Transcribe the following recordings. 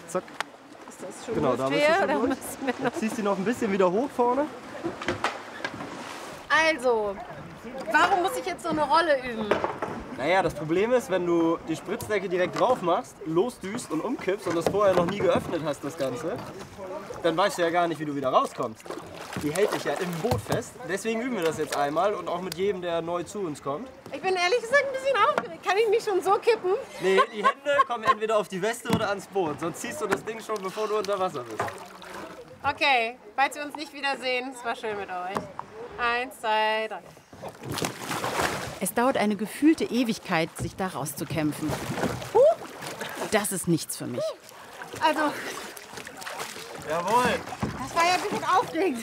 zack. Ist das schon Genau, da bist du schon durch. müssen wir noch... Ziehst die noch ein bisschen wieder hoch vorne. Also, warum muss ich jetzt so eine Rolle üben? Naja, das Problem ist, wenn du die Spritzdecke direkt drauf machst, losdüst und umkippst und das vorher noch nie geöffnet hast, das Ganze, dann weißt du ja gar nicht, wie du wieder rauskommst. Die hält dich ja im Boot fest. Deswegen üben wir das jetzt einmal und auch mit jedem, der neu zu uns kommt. Ich bin ehrlich gesagt ein bisschen aufgeregt. Kann ich mich schon so kippen? Nee, die Hände kommen entweder auf die Weste oder ans Boot. Sonst ziehst du das Ding schon, bevor du unter Wasser bist. Okay, falls wir uns nicht wiedersehen, es war schön mit euch. 1, 2, 3. Es dauert eine gefühlte Ewigkeit, sich da rauszukämpfen. Das ist nichts für mich. Also, Jawohl. das war ja ein bisschen aufregend.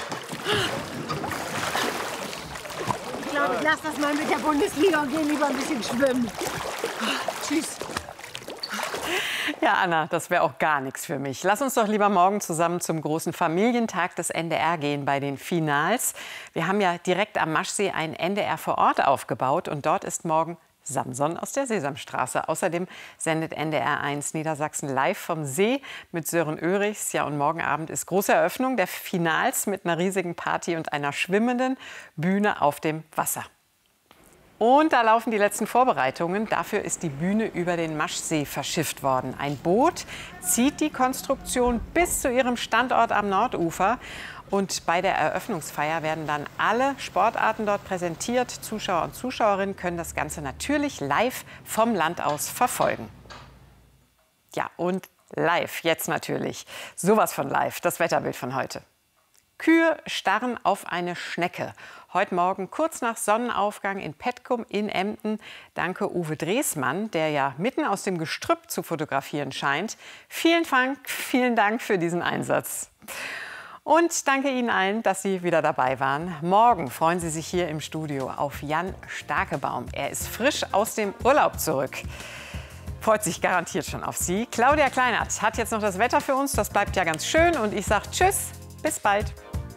Ich glaube, ich lasse das mal mit der Bundesliga und gehe lieber ein bisschen schwimmen. Tschüss. Ja, Anna, das wäre auch gar nichts für mich. Lass uns doch lieber morgen zusammen zum großen Familientag des NDR gehen bei den Finals. Wir haben ja direkt am Maschsee ein NDR vor Ort aufgebaut und dort ist morgen Samson aus der Sesamstraße. Außerdem sendet NDR 1 Niedersachsen live vom See mit Sören Oehrichs. Ja, und morgen Abend ist große Eröffnung der Finals mit einer riesigen Party und einer schwimmenden Bühne auf dem Wasser. Und da laufen die letzten Vorbereitungen. Dafür ist die Bühne über den Maschsee verschifft worden. Ein Boot zieht die Konstruktion bis zu ihrem Standort am Nordufer. Und bei der Eröffnungsfeier werden dann alle Sportarten dort präsentiert. Zuschauer und Zuschauerinnen können das Ganze natürlich live vom Land aus verfolgen. Ja, und live jetzt natürlich. Sowas von live, das Wetterbild von heute. Kühe starren auf eine Schnecke. Heute Morgen kurz nach Sonnenaufgang in Petkum in Emden. Danke Uwe Dresmann, der ja mitten aus dem Gestrüpp zu fotografieren scheint. Vielen Dank für diesen Einsatz. Und danke Ihnen allen, dass Sie wieder dabei waren. Morgen freuen Sie sich hier im Studio auf Jan Starkebaum. Er ist frisch aus dem Urlaub zurück. Freut sich garantiert schon auf Sie. Claudia Kleinert hat jetzt noch das Wetter für uns. Das bleibt ja ganz schön. Und ich sage Tschüss, bis bald.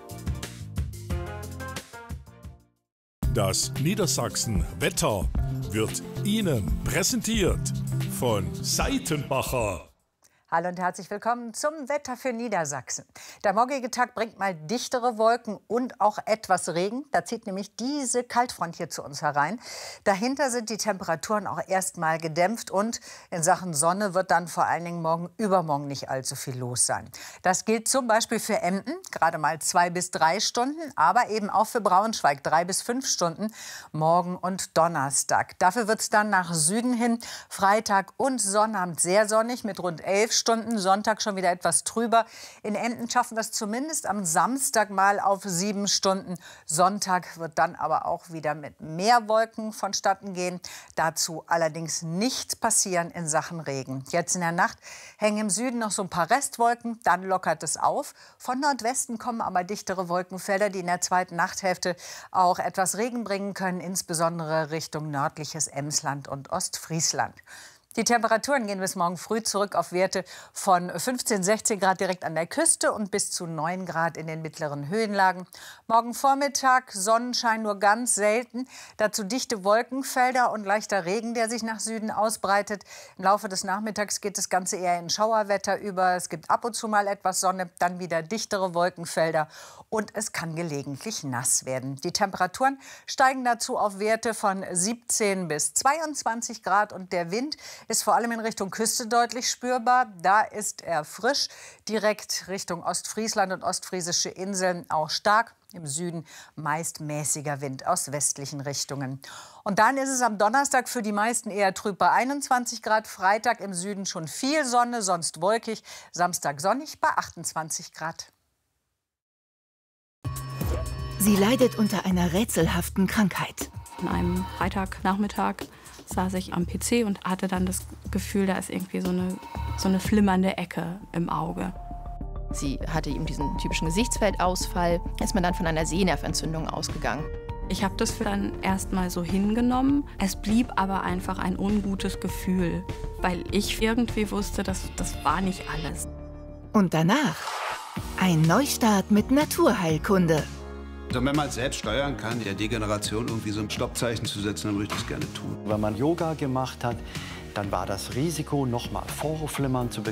Das Niedersachsen Wetter wird Ihnen präsentiert von Seitenbacher. Hallo und herzlich willkommen zum Wetter für Niedersachsen. Der morgige Tag bringt mal dichtere Wolken und auch etwas Regen. Da zieht nämlich diese Kaltfront hier zu uns herein. Dahinter sind die Temperaturen auch erst mal gedämpft und in Sachen Sonne wird dann vor allen Dingen morgen übermorgen nicht allzu viel los sein. Das gilt zum Beispiel für Emden, gerade mal 2 bis 3 Stunden, aber eben auch für Braunschweig 3 bis 5 Stunden morgen und Donnerstag. Dafür wird es dann nach Süden hin Freitag und Sonnabend sehr sonnig mit rund 11 Stunden, Sonntag schon wieder etwas trüber. In Emden schaffen wir es zumindest am Samstag mal auf 7 Stunden. Sonntag wird dann aber auch wieder mit mehr Wolken vonstatten gehen. Dazu allerdings nichts passieren in Sachen Regen. Jetzt in der Nacht hängen im Süden noch so ein paar Restwolken, dann lockert es auf. Von Nordwesten kommen aber dichtere Wolkenfelder, die in der zweiten Nachthälfte auch etwas Regen bringen können, insbesondere Richtung nördliches Emsland und Ostfriesland. Die Temperaturen gehen bis morgen früh zurück auf Werte von 15, 16 Grad direkt an der Küste und bis zu 9 Grad in den mittleren Höhenlagen. Morgen Vormittag Sonnenschein nur ganz selten. Dazu dichte Wolkenfelder und leichter Regen, der sich nach Süden ausbreitet. Im Laufe des Nachmittags geht das Ganze eher in Schauerwetter über. Es gibt ab und zu mal etwas Sonne, dann wieder dichtere Wolkenfelder und es kann gelegentlich nass werden. Die Temperaturen steigen dazu auf Werte von 17 bis 22 Grad und der Wind ist vor allem in Richtung Küste deutlich spürbar. Da ist er frisch, direkt Richtung Ostfriesland und ostfriesische Inseln auch stark. Im Süden meist mäßiger Wind aus westlichen Richtungen. Und dann ist es am Donnerstag für die meisten eher trüb bei 21 Grad. Freitag im Süden schon viel Sonne, sonst wolkig. Samstag sonnig bei 28 Grad. Sie leidet unter einer rätselhaften Krankheit. An einem Freitagnachmittag saß ich am PC und hatte dann das Gefühl, da ist irgendwie so eine flimmernde Ecke im Auge. Sie hatte eben diesen typischen Gesichtsfeldausfall. Ist man dann von einer Sehnerventzündung ausgegangen. Ich habe das dann erstmal so hingenommen. Es blieb aber einfach ein ungutes Gefühl, weil ich irgendwie wusste, das war nicht alles. Und danach ein Neustart mit Naturheilkunde. Also wenn man es selbst steuern kann, der Degeneration irgendwie so ein Stoppzeichen zu setzen, dann würde ich das gerne tun. Wenn man Yoga gemacht hat, dann war das Risiko, noch mal Vorhofflimmern zu bekommen,